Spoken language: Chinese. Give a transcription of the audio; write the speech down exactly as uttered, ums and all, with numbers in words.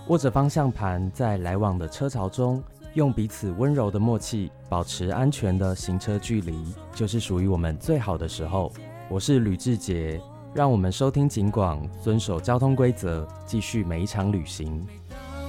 握着方向盘，在来往的车潮中，用彼此温柔的默契，保持安全的行车距离，就是属于我们最好的时候。我是吕志杰，让我们收听警广，遵守交通规则，继续每一场旅行。